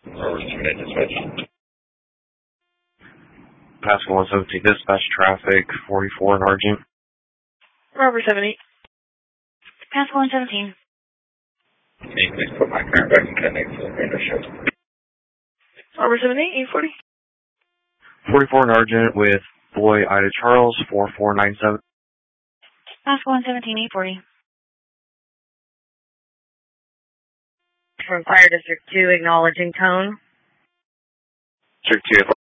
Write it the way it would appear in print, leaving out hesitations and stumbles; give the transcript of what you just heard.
Or 2-minute dispatch. Pascal 117, dispatch traffic 44 and Argent. Robert 78. Pascal 117. Can you please put my car back in connect to the window show? Robert 78, 840. 44 and Argent with Boy Ida Charles 4497. Pascal 117, 840. From Fire District 2, acknowledging tone. District 2.